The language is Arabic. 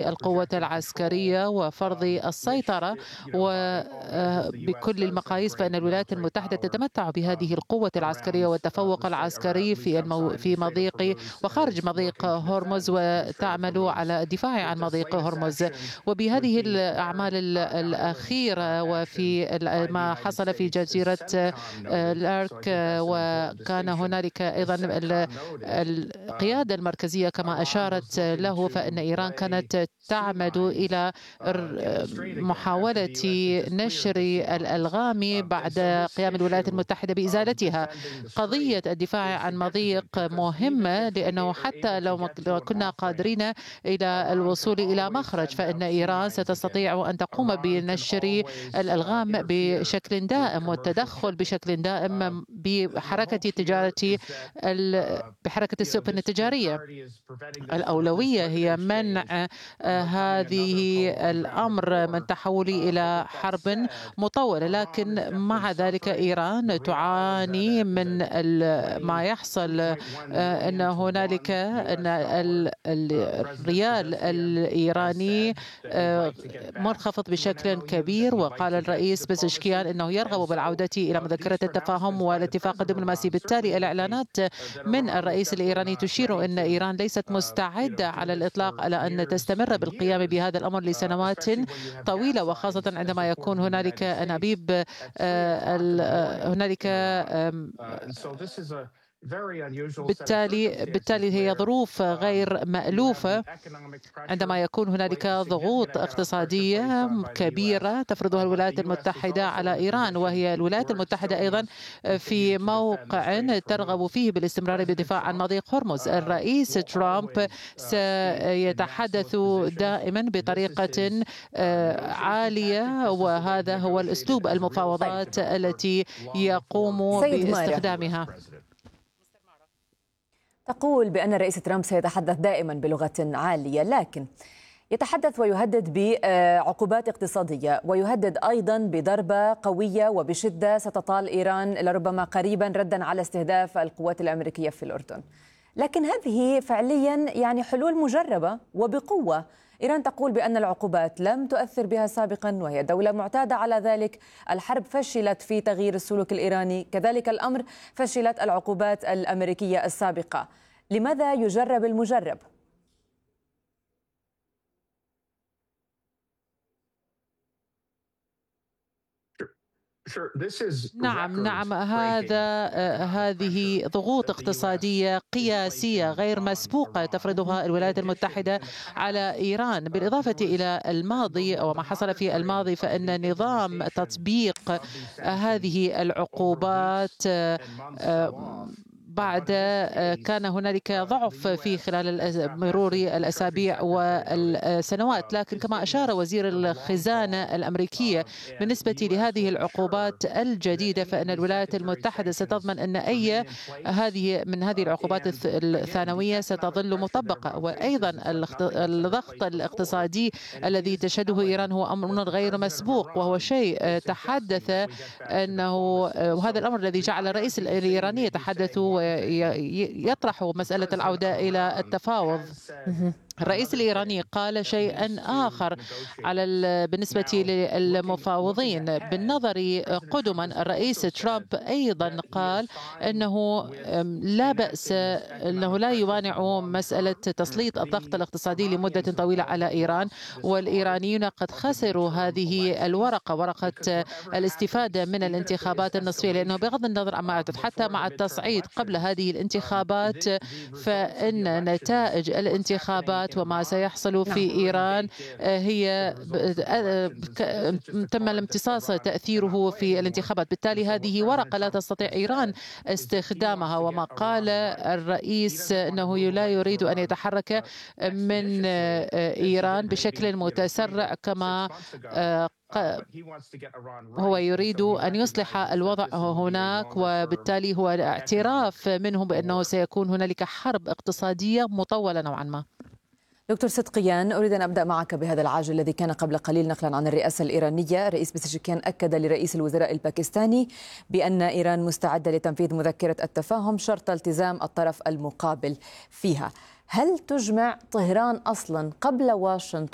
القوة العسكرية وفرض السيطرة، وبكل المقاييس فإن الولايات المتحدة تتمتع بهذه القوة العسكرية والتفوق العسكري في مضيق وخارج مضيق هرمز، وتعمل على الدفاع عن مضيق هرمز. وبهذه الأعمال الأخيرة وفي ما حصل في جزيرة الأرك، وكان هنالك أيضا القيادة المركزية كما أشارت له، فإن إيران كانت تعمد إلى محاولة نشر الألغام بعد قيام الولايات المتحدة بإزالتها. قضية الدفاع عن مضيق مهمة، لأنه حتى لو كنا قادرين إلى الوصول إلى مخرج، فإن إيران ستستطيع أن تقوم بنشر الألغام بشكل دائم والتدخل بشكل دائم بحركة السفن التجارية. الأولوية هي منع هذه الأمر من تحوله إلى حرب مطولة، لكن مع ذلك إيران تعاني من ما يحصل، أن هنالك الريال الإيراني منخفض بشكل كبير، وقال الرئيس بزشكيان أنه يرغب بالعودة إلى مذكرة التفاهم والاتفاق الدبلوماسي. بالتالي الإعلانات من الرئيس الإيراني تشير أن إيران ليست مستعدة على الإطلاق على أن تستمر بالقيام بهذا الأمر لسنوات طويلة، وخاصة عندما يكون هنالك أنابيب هنالك بالتالي هي ظروف غير مألوفة عندما يكون هنالك ضغوط اقتصادية كبيرة تفرضها الولايات المتحدة على إيران، وهي الولايات المتحدة أيضا في موقع ترغب فيه بالاستمرار بالدفاع عن مضيق هرمز. الرئيس ترامب سيتحدث دائما بطريقة عالية، وهذا هو الأسلوب المفاوضات التي يقوم باستخدامها. تقول بأن الرئيس ترامب سيتحدث دائما بلغة عالية، لكن يتحدث ويهدد بعقوبات اقتصادية، ويهدد أيضا بضربة قوية وبشدة ستطال إيران لربما قريبا ردا على استهداف القوات الأمريكية في الأردن. لكن هذه فعليا حلول مجربة وبقوة. إيران تقول بأن العقوبات لم تؤثر بها سابقا، وهي دولة معتادة على ذلك. الحرب فشلت في تغيير السلوك الإيراني، كذلك الأمر فشلت العقوبات الأمريكية السابقة. لماذا يجرب المجرب؟ نعم، هذه ضغوط اقتصادية قياسية غير مسبوقة تفرضها الولايات المتحدة على إيران، بالإضافة إلى الماضي أو ما حصل في الماضي، فإن نظام تطبيق هذه العقوبات بعد كان هنالك ضعف في خلال مرور الأسابيع والسنوات. لكن كما أشار وزير الخزانة الأمريكية بالنسبة لهذه العقوبات الجديدة، فإن الولايات المتحدة ستضمن أن أي من هذه العقوبات الثانوية ستظل مطبقة. وأيضا الضغط الاقتصادي الذي تشهده إيران هو أمر غير مسبوق، وهو شيء تحدث أنه وهذا الأمر الذي جعل الرئيس الإيراني يتحدث يطرح مسألة العودة إلى التفاوض. الرئيس الإيراني قال شيئا آخر بالنسبة للمفاوضين. بالنظر قدما الرئيس ترامب أيضا قال أنه لا بأس، أنه لا يمانع مسألة تسليط الضغط الاقتصادي لمدة طويلة على إيران، والإيرانيون قد خسروا هذه ورقة الاستفادة من الانتخابات النصفية، لأنه بغض النظر عما حتى مع التصعيد قبل هذه الانتخابات، فإن نتائج الانتخابات وما سيحصل في إيران هي تم الامتصاص تأثيره في الانتخابات. بالتالي هذه ورقة لا تستطيع إيران استخدامها. وما قال الرئيس أنه لا يريد أن يتحرك من إيران بشكل متسرع، كما هو يريد أن يصلح الوضع هناك، وبالتالي هو اعتراف منه بأنه سيكون هنالك حرب اقتصادية مطولة نوعا ما. دكتور صدقيان، أريد أن أبدأ معك بهذا العاجل الذي كان قبل قليل نقلا عن الرئاسة الإيرانية. الرئيس بزشكيان أكد لرئيس الوزراء الباكستاني بأن إيران مستعدة لتنفيذ مذكرة التفاهم شرط التزام الطرف المقابل فيها. هل تجمع طهران أصلا قبل واشنطن